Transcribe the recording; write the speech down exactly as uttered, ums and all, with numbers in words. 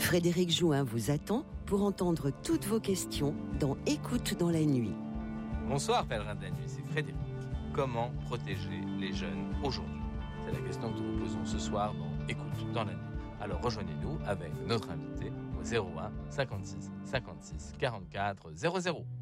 Frédéric Jouin vous attend pour entendre toutes vos questions dans Écoute dans la nuit. Bonsoir pèlerin de la nuit, c'est Frédéric. Comment protéger les jeunes aujourd'hui? C'est la question que nous vous posons ce soir dans Écoute dans la nuit. Alors rejoignez-nous avec notre invité au zéro un cinquante-six cinquante-six quarante-quatre zéro zéro.